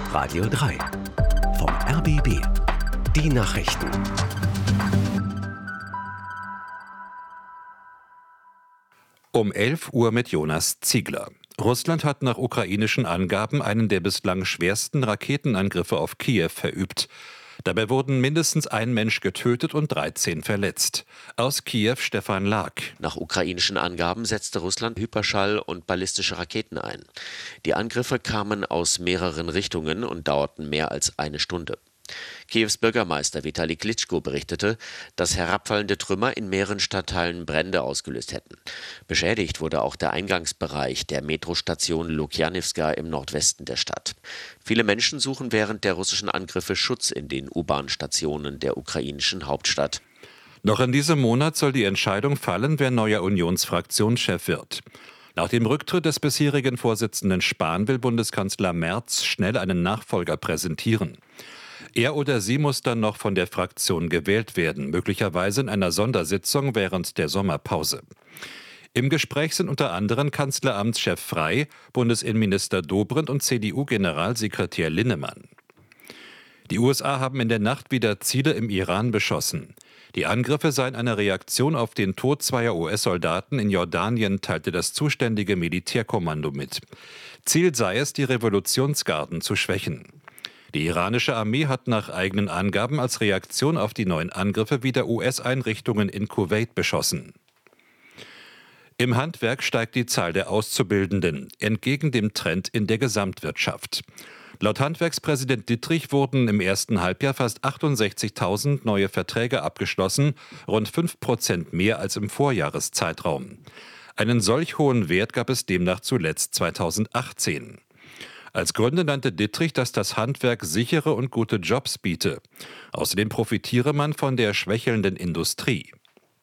Radio 3 vom RBB. Die Nachrichten. Um 11 Uhr mit Jonas Ziegler. Russland hat nach ukrainischen Angaben einen der bislang schwersten Raketenangriffe auf Kiew verübt. Dabei wurden mindestens ein Mensch getötet und 13 verletzt. Aus Kiew Stefan Lag. Nach ukrainischen Angaben setzte Russland Hyperschall- und ballistische Raketen ein. Die Angriffe kamen aus mehreren Richtungen und dauerten mehr als eine Stunde. Kiews Bürgermeister Vitali Klitschko berichtete, dass herabfallende Trümmer in mehreren Stadtteilen Brände ausgelöst hätten. Beschädigt wurde auch der Eingangsbereich der Metrostation Lukjanivska im Nordwesten der Stadt. Viele Menschen suchen während der russischen Angriffe Schutz in den U-Bahn-Stationen der ukrainischen Hauptstadt. Noch in diesem Monat soll die Entscheidung fallen, wer neuer Unionsfraktionschef wird. Nach dem Rücktritt des bisherigen Vorsitzenden Spahn will Bundeskanzler Merz schnell einen Nachfolger präsentieren. Er oder sie muss dann noch von der Fraktion gewählt werden, möglicherweise in einer Sondersitzung während der Sommerpause. Im Gespräch sind unter anderem Kanzleramtschef Frey, Bundesinnenminister Dobrindt und CDU-Generalsekretär Linnemann. Die USA haben in der Nacht wieder Ziele im Iran beschossen. Die Angriffe seien eine Reaktion auf den Tod zweier US-Soldaten in Jordanien, teilte das zuständige Militärkommando mit. Ziel sei es, die Revolutionsgarden zu schwächen. Die iranische Armee hat nach eigenen Angaben als Reaktion auf die neuen Angriffe wieder US-Einrichtungen in Kuwait beschossen. Im Handwerk steigt die Zahl der Auszubildenden, entgegen dem Trend in der Gesamtwirtschaft. Laut Handwerkspräsident Dittrich wurden im ersten Halbjahr fast 68.000 neue Verträge abgeschlossen, rund 5% mehr als im Vorjahreszeitraum. Einen solch hohen Wert gab es demnach zuletzt 2018. Als Gründe nannte Dittrich, dass das Handwerk sichere und gute Jobs biete. Außerdem profitiere man von der schwächelnden Industrie.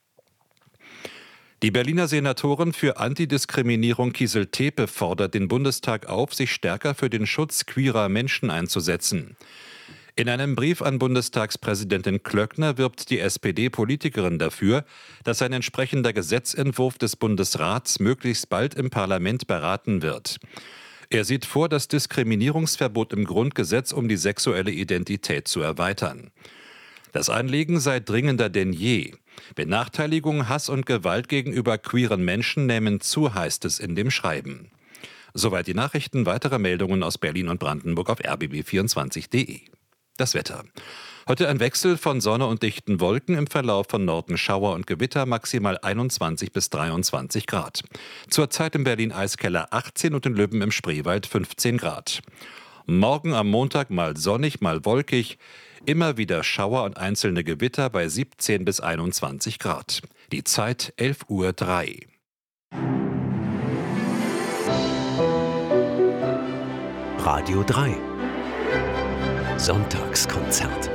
Die Berliner Senatorin für Antidiskriminierung Kießel-Tepe fordert den Bundestag auf, sich stärker für den Schutz queerer Menschen einzusetzen. In einem Brief an Bundestagspräsidentin Klöckner wirbt die SPD-Politikerin dafür, dass ein entsprechender Gesetzentwurf des Bundesrats möglichst bald im Parlament beraten wird. Er sieht vor, das Diskriminierungsverbot im Grundgesetz um die sexuelle Identität zu erweitern. Das Anliegen sei dringender denn je. Benachteiligung, Hass und Gewalt gegenüber queeren Menschen nehmen zu, heißt es in dem Schreiben. Soweit die Nachrichten, weitere Meldungen aus Berlin und Brandenburg auf rbb24.de. Das Wetter. Heute ein Wechsel von Sonne und dichten Wolken, im Verlauf von Norden Schauer und Gewitter, maximal 21 bis 23 Grad. Zurzeit in Berlin Eiskeller 18 und in Lübben im Spreewald 15 Grad. Morgen am Montag mal sonnig, mal wolkig, immer wieder Schauer und einzelne Gewitter bei 17 bis 21 Grad. Die Zeit 11:03 Uhr. Radio 3 Sonntagskonzert.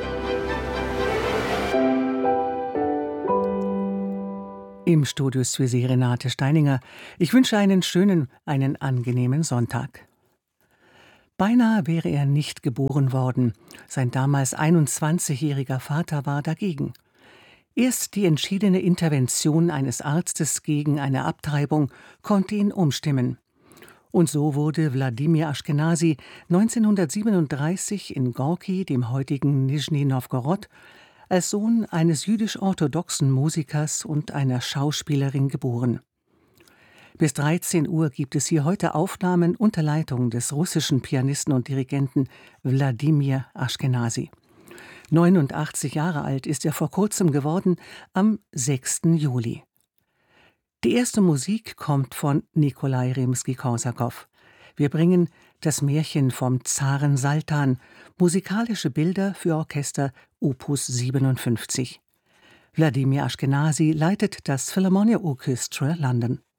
Im Studio ist für Sie Renate Steininger. Ich wünsche einen schönen, einen angenehmen Sonntag. Beinahe wäre er nicht geboren worden. Sein damals 21-jähriger Vater war dagegen. Erst die entschiedene Intervention eines Arztes gegen eine Abtreibung konnte ihn umstimmen. Und so wurde Wladimir Aschkenasy 1937 in Gorki, dem heutigen Nischni Nowgorod, als Sohn eines jüdisch-orthodoxen Musikers und einer Schauspielerin geboren. Bis 13 Uhr gibt es hier heute Aufnahmen unter Leitung des russischen Pianisten und Dirigenten Wladimir Aschkenasy. 89 Jahre alt ist er vor kurzem geworden, am 6. Juli. Die erste Musik kommt von Nikolai Rimski-Korsakow. Wir bringen das Märchen vom Zaren Saltan, musikalische Bilder für Orchester Opus 57. Wladimir Aschkenasy leitet das Philharmonia Orchestra London.